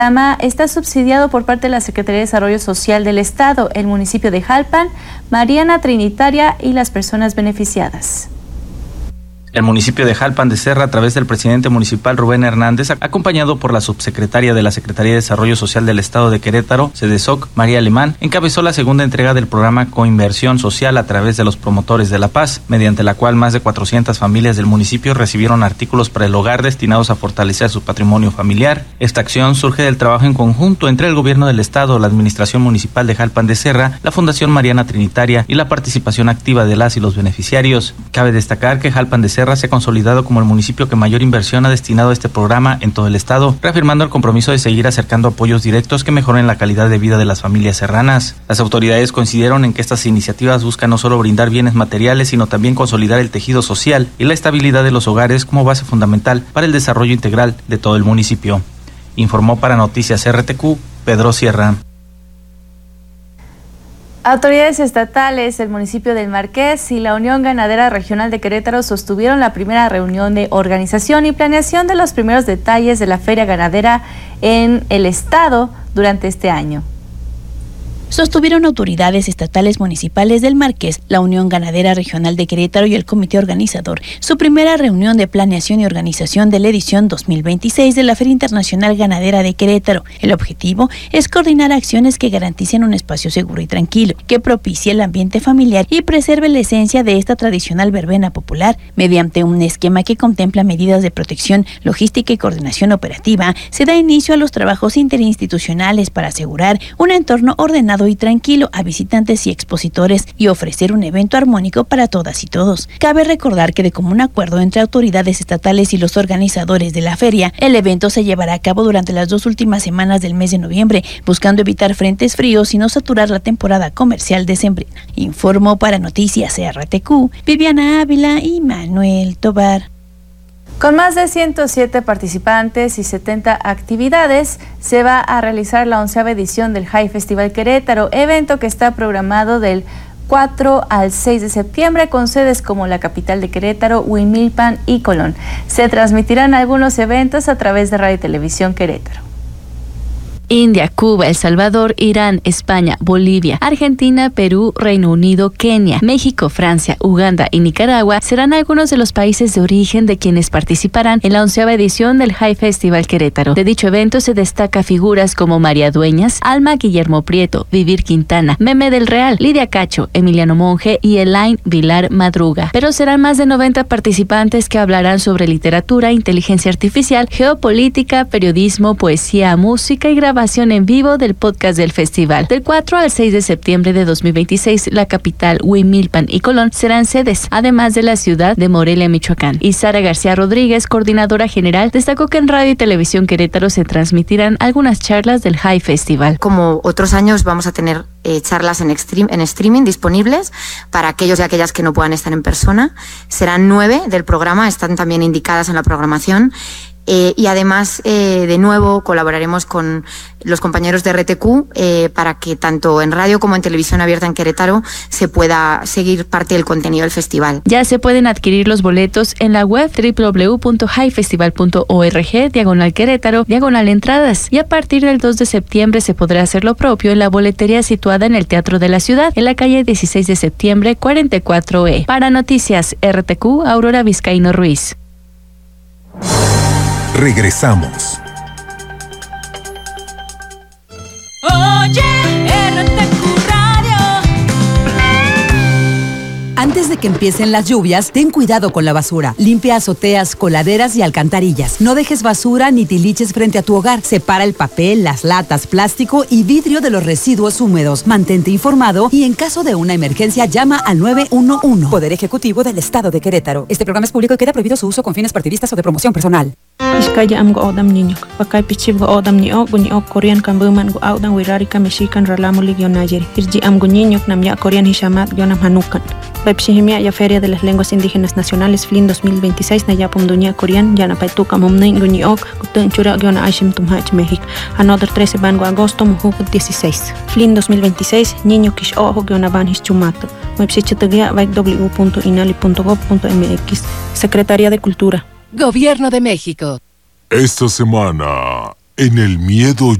programa está subsidiado por parte de la Secretaría de Desarrollo Social del Estado, el municipio de Jalpan, Mariana Trinitaria y las personas beneficiadas. El municipio de Jalpan de Serra, a través del presidente municipal Rubén Hernández, acompañado por la subsecretaria de la Secretaría de Desarrollo Social del Estado de Querétaro, SEDESOC, María Alemán, encabezó la segunda entrega del programa Coinversión Social a través de los promotores de la paz, mediante la cual más de 400 familias del municipio recibieron artículos para el hogar destinados a fortalecer su patrimonio familiar. Esta acción surge del trabajo en conjunto entre el gobierno del Estado, la Administración Municipal de Jalpan de Serra, la Fundación Mariana Trinitaria y la participación activa de las y los beneficiarios. Cabe destacar que Jalpan de Serra se ha consolidado como el municipio que mayor inversión ha destinado a este programa en todo el estado, reafirmando el compromiso de seguir acercando apoyos directos que mejoren la calidad de vida de las familias serranas. Las autoridades coincidieron en que estas iniciativas buscan no solo brindar bienes materiales, sino también consolidar el tejido social y la estabilidad de los hogares como base fundamental para el desarrollo integral de todo el municipio. Informó para Noticias RTQ, Pedro Sierra. Autoridades estatales, el municipio del Marqués y la Unión Ganadera Regional de Querétaro sostuvieron la primera reunión de organización y planeación de los primeros detalles de la Feria Ganadera en el estado durante este año. Sostuvieron autoridades estatales municipales del Marqués, la Unión Ganadera Regional de Querétaro y el comité organizador su primera reunión de planeación y organización de la edición 2026 de la Feria Internacional Ganadera de Querétaro. El objetivo es coordinar acciones que garanticen un espacio seguro y tranquilo, que propicie el ambiente familiar y preserve la esencia de esta tradicional verbena popular. Mediante un esquema que contempla medidas de protección, logística y coordinación operativa, se da inicio a los trabajos interinstitucionales para asegurar un entorno ordenado y tranquilo a visitantes y expositores y ofrecer un evento armónico para todas y todos. Cabe recordar que de común acuerdo entre autoridades estatales y los organizadores de la feria, el evento se llevará a cabo durante las 2 últimas semanas del mes de noviembre, buscando evitar frentes fríos y no saturar la temporada comercial decembrina. Informó para Noticias RTQ, Viviana Ávila y Manuel Tobar. Con más de 107 participantes y 70 actividades, se va a realizar la 11ª edición del High Festival Querétaro, evento que está programado del 4 al 6 de septiembre con sedes como la capital de Querétaro, Huimilpan y Colón. Se transmitirán algunos eventos a través de Radio y Televisión Querétaro. India, Cuba, El Salvador, Irán, España, Bolivia, Argentina, Perú, Reino Unido, Kenia, México, Francia, Uganda y Nicaragua serán algunos de los países de origen de quienes participarán en la 11ª edición del High Festival Querétaro. De dicho evento se destaca figuras como María Dueñas, Alma Guillermo Prieto, Vivir Quintana, Meme del Real, Lidia Cacho, Emiliano Monge y Elaine Vilar Madruga. Pero serán más de 90 participantes que hablarán sobre literatura, inteligencia artificial, geopolítica, periodismo, poesía, música y grabación en vivo del podcast del festival. Del 4 al 6 de septiembre de 2026, la capital, Huimilpan y Colón serán sedes, además de la ciudad de Morelia, Michoacán. Y Sara García Rodríguez, coordinadora general, destacó que en Radio y Televisión Querétaro se transmitirán algunas charlas del High Festival. Como otros años vamos a tener charlas en streaming disponibles para aquellos y aquellas que no puedan estar en persona. Serán 9 del programa, están también indicadas en la programación. Y además, de nuevo, colaboraremos con los compañeros de RTQ para que tanto en radio como en televisión abierta en Querétaro se pueda seguir parte del contenido del festival. Ya se pueden adquirir los boletos en la web www.highfestival.org/Querétaro, /entradas. Y a partir del 2 de septiembre se podrá hacer lo propio en la boletería situada en el Teatro de la Ciudad, en la calle 16 de septiembre 44E. Para Noticias RTQ, Aurora Vizcaíno Ruiz. Regresamos. Oye, RTQ Radio. Antes de que empiecen las lluvias, ten cuidado con la basura. Limpia azoteas, coladeras y alcantarillas. No dejes basura ni tiliches frente a tu hogar. Separa el papel, las latas, plástico y vidrio de los residuos húmedos. Mantente informado y en caso de una emergencia llama al 911. Poder Ejecutivo del Estado de Querétaro. Este programa es público y queda prohibido su uso con fines partidistas o de promoción personal. Iskaya am go odam niño, pakay pichib go odam niño, Korean kambuman go odam wirari Mexican ralamu ligionayeri. Irji am go niño nam ya Korean hishamat gionam hanukan. Pepsihimia ya Feria de las Lenguas Indígenas Nacionales FLIN 2026 na yapum dunia Korean ya na paituka momnein go niok, gutun chura giona aishim tumhach México. Another 13 ban go agosto muhuk 16. FLIN 2026 niño kish ojo giona ban hischumato. Website w.inali.gov.mx. Secretaría de Cultura. Gobierno de México. Esta semana En el miedo